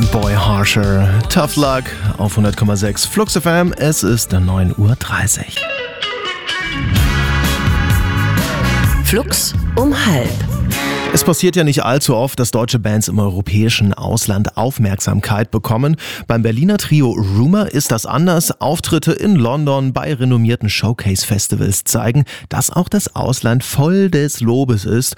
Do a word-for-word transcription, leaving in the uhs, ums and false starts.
Boy Harsher, Tough Luck auf hundert Komma sechs Flux F M. Es ist neun Uhr dreißig. Flux um halb. Es passiert ja nicht allzu oft, dass deutsche Bands im europäischen Ausland Aufmerksamkeit bekommen. Beim Berliner Trio Rumour ist das anders. Auftritte in London bei renommierten Showcase-Festivals zeigen, dass auch das Ausland voll des Lobes ist.